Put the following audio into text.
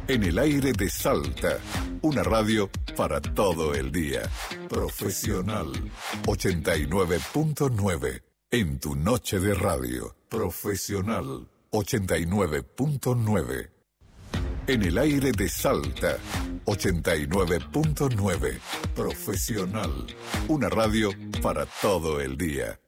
En el aire de Salta, una radio para todo el día. Profesional 89.9. En tu noche de radio. Profesional 89.9. En el aire de Salta 89.9. Profesional, una radio para todo el día.